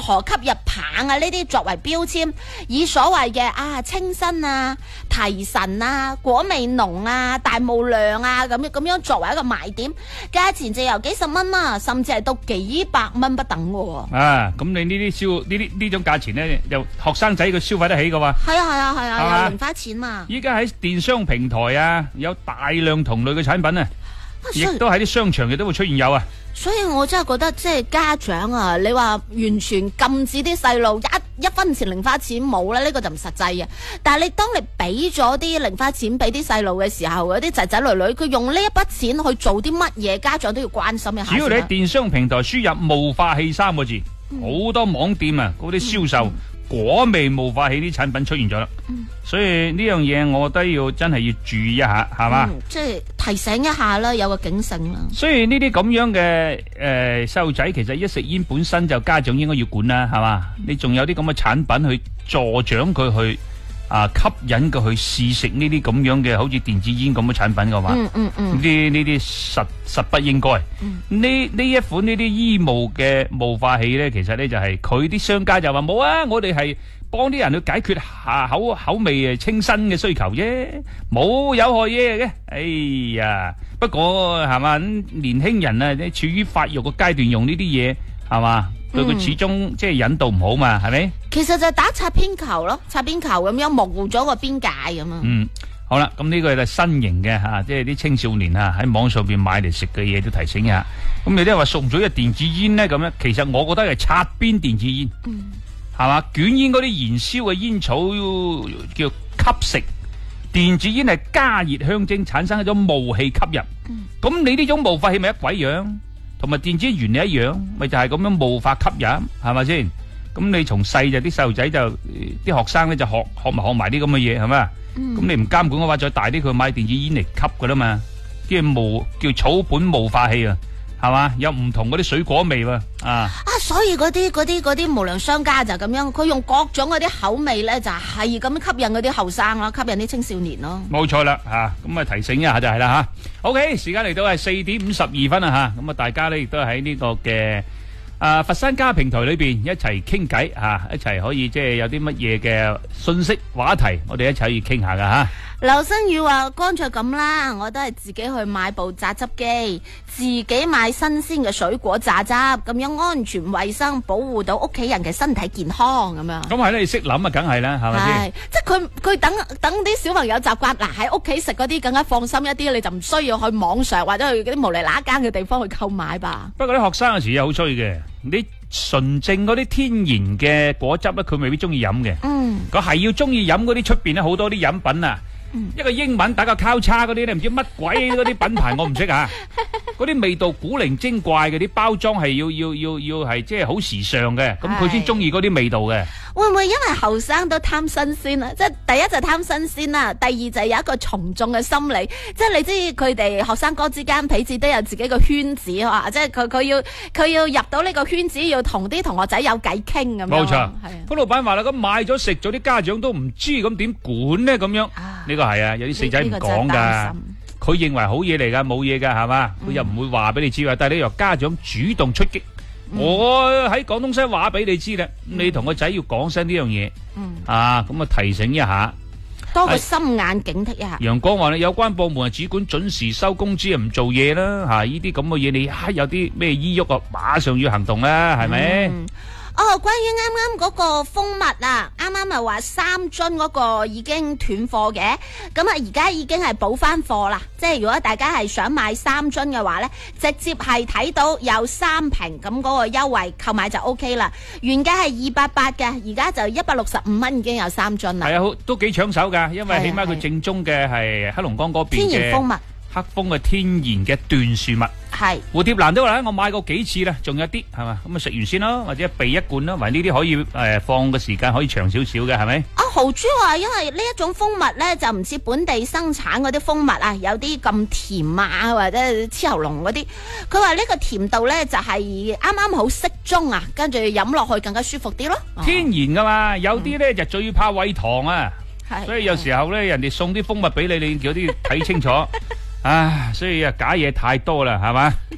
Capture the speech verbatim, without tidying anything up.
何吸入棒啊呢啲作為標籤，以所謂嘅啊清新啊、提神啊、果味濃啊、大霧量啊咁樣咁樣作為一個賣點，價錢就由幾十蚊啦，甚至係到幾百蚊不等嘅。 啊，咁你呢啲消呢啲呢種價錢咧，又學生仔佢消費得起嘅話， 係啊係啊係啊， 係嘛有零花錢嘛。 依家喺電商平台啊，有大量同類嘅產品啊，亦所以都喺啲商場亦都會出現有啊。 所以我真係覺得，即係家長啊，你話完全禁止啲細路一一分錢零花錢冇咧，呢個就唔實際嘅。但係你當你俾咗啲零花錢俾啲細路嘅時候，嗰啲仔仔女女佢用呢一筆錢去做啲乜嘢，家長都要關心一下。 只要你喺電商平台輸入霧化器三個字，好、嗯、多網店啊，嗰啲銷售、嗯、果味霧化器啲產品出現咗啦。嗯、所以呢樣嘢，我覺得要真係要注意一下，係嘛、嗯？ 即係提醒一下啦，有個警醒啦。 所以呢啲咁樣嘅誒細路仔，其實一食煙本身就家長應該要管啦，係嘛？嗯、你仲有啲咁嘅產品去助長佢去啊吸引佢去試食呢啲咁樣嘅好似電子煙咁嘅產品嘅話， 嗯嗯嗯， 呢啲呢啲實實不應該。呢呢、嗯、一款呢啲醫霧嘅霧化器咧，其實咧就係佢啲商家就話冇啊，我哋係幫啲人去解決下口口味誒清新嘅需求啫，冇有，有害嘢嘅。哎呀，不過係嘛，年輕人啊，你處於發育嘅階段用呢啲嘢係嘛，對佢始終即係引導唔好嘛，係咪？ 其實就係打擦邊球咯，擦邊球咁樣模糊咗個邊界咁啊。 嗯，好啦，咁呢個係新型嘅吓，即係啲青少年啊喺網上邊買嚟食嘅嘢都提醒一下。咁你都話屬唔屬於電子煙咧？咁樣其實我覺得係擦邊電子煙。嗯。係嘛？捲煙嗰啲燃燒嘅煙草叫吸食，電子煙係加熱香精產生一種霧氣吸入。咁、嗯、你呢種霧化器咪一鬼樣，同埋電子煙原理一樣，咪就係咁樣霧化吸入，係咪先？咁你從細就啲細路仔就啲學生咧就學學埋學埋啲咁嘅嘢，係咪？咁、嗯、你唔監管嘅話，再大啲佢買電子煙嚟吸噶啦嘛，叫霧叫草本霧化器啊。係嘛？有唔同嗰啲水果味喎，啊！ 啊，所以嗰啲嗰啲嗰啲無良商家就咁樣，佢用各種嗰啲口味咧，就係咁吸引嗰啲後生咯，吸引啲青少年咯。 冇錯啦，吓咁啊提醒一下就係啦吓。OK， 時間嚟到係四點五十二分啊吓，咁啊大家咧亦都喺呢個嘅啊佛山家平台裏邊一齊傾偈吓，一齊可以即係有啲乜嘢嘅信息話題，我哋一齊可以傾下噶吓。 劉新宇話：乾脆咁啦，我都係自己去買部榨汁機，自己買新鮮嘅水果榨汁，咁樣安全衛生，保護到屋企人嘅身體健康咁樣。咁係咧，你識諗啊，梗係啦，係咪先？ 即係佢佢等等啲小朋友習慣嗱喺屋企食嗰啲更加放心一啲，你就唔需要去網上或者去嗰啲無厘那間嘅地方去購買吧。 不過啲學生有時又好衰嘅，你純正嗰啲天然嘅果汁咧，佢未必中意飲嘅。嗯，佢係要中意飲嗰啲出邊咧好多啲飲品啊。嗯、一個英文打個交叉嗰啲咧，唔知乜鬼嗰啲品牌我唔識啊！嗰啲味道古靈精怪嘅，啲包裝係要要要要係即係好時尚嘅，咁佢先中意嗰啲味道嘅。 會唔會因為後生都貪新鮮啊？即係第一就貪新鮮啦，第二就係有一個從眾嘅心理。即係你知佢哋學生哥之間彼此都有自己個圈子啊，即係佢佢要佢要入到呢個圈子，要同啲同學仔有偈傾咁樣。冇錯，潘老闆話啦，咁買咗食咗啲家長都唔知，咁點管呢？咁樣呢個係啊，有啲四仔唔講噶，佢認為好嘢嚟噶，冇嘢噶係嘛，佢又唔會話俾你知啊。但係你由家長主動出擊。我喺廣東西話俾你知啦，你同個仔要講聲呢樣嘢，啊咁啊提醒一下，多個心眼警惕一下。 陽光話咧，有關部門只管準時收工資，唔做嘢啦，吓呢啲咁嘅嘢，你啊有啲咩依郁啊，馬上要行動啦，係咪？嗯哦，關於啱啱嗰個蜂蜜啊，啱啱咪話三樽嗰個已經斷貨嘅，咁啊而家已經係補翻貨啦。即係如果大家係想買三樽嘅話呢，直接係睇到有三瓶咁嗰個優惠購買就 O K 啦。原價係二百八嘅，而家就一百六十五蚊已經有三樽啦。係啊， 都幾搶手噶，因為起碼佢正宗嘅係黑龍江嗰邊嘅天然蜂蜜。 黑蜂嘅天然嘅椴樹蜜係蝴蝶蘭都話咧，我買過幾次啦，仲有啲係嘛，咁啊食完先咯，或者備一罐咯，或者呢啲可以誒、呃、放嘅時間可以長少少嘅係咪？ 啊豪豬話，因為呢一種蜂蜜咧就唔似本地生產嗰啲蜂蜜啊，有啲咁甜啊或者黐喉嚨嗰啲，佢話呢個甜度咧就係啱啱好適中啊，跟住飲落去更加舒服啲咯。 天然噶嘛，有啲咧、嗯、就最怕餵糖啊，所以有時候咧人哋送啲蜂蜜俾你，你有啲睇清楚。唉，所以啊假嘢太多啦，係嘛？